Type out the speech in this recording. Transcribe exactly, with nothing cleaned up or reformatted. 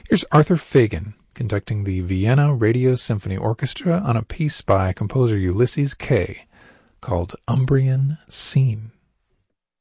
Here's Arthur Fagan conducting the Vienna Radio Symphony Orchestra on a piece by composer Ulysses Kay called Umbrian Scene.